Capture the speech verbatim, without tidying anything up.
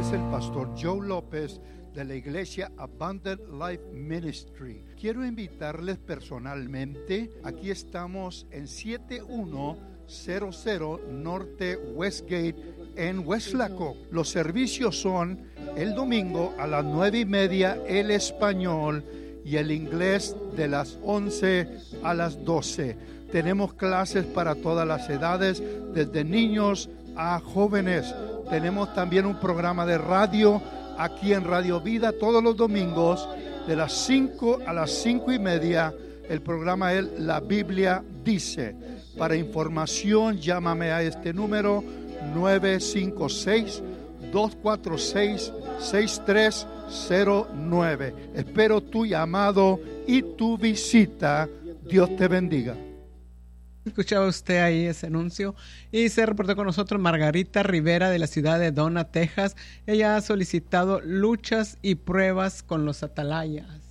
es el pastor Joe López de la iglesia Abundant Life Ministry. Quiero invitarles personalmente. Aquí estamos en siete uno cero cero Norte Westgate en Weslaco. Los servicios son el domingo a las nueve y media el español y el inglés de las once a las doce. Tenemos clases para todas las edades, desde niños a jóvenes. Tenemos también un programa de radio aquí en Radio Vida todos los domingos de las cinco a las cinco y media. El programa es La Biblia Dice. Para información, llámame a este número nueve cinco seis, dos cuatro seis, seis tres cero nueve. Espero tu llamado y tu visita. Dios te bendiga. Escuchaba usted ahí ese anuncio y se reportó con nosotros Margarita Rivera de la ciudad de Donna, Texas. Ella ha solicitado luchas y pruebas con los atalayas.